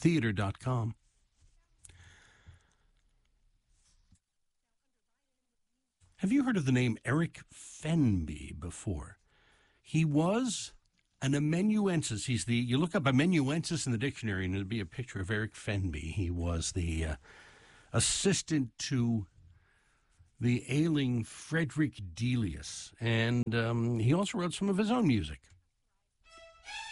theater.com. Have you heard of the name Eric Fenby before? He was an amanuensis. You look up amanuensis in the dictionary and it'll be a picture of Eric Fenby. He was the assistant to the ailing Frederick Delius, and he also wrote some of his own music.